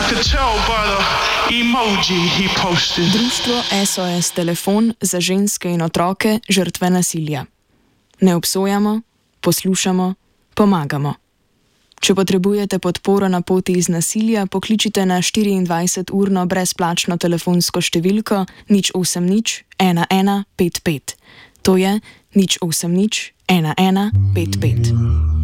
Društvo SOS Telefon za ženske in otroke žrtve nasilja. Ne obsojamo, poslušamo, pomagamo. Če potrebujete podporo na poti iz nasilja, pokličite na 24-urno brezplačno telefonsko številko 080 1155. To je 080 1155.